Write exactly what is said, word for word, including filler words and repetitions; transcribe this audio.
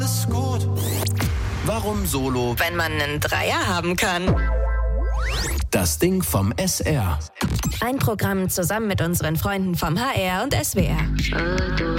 Ist gut. Warum Solo? Wenn man einen Dreier haben kann. Das Ding vom S R. Ein Programm zusammen mit unseren Freunden vom H R und S W R.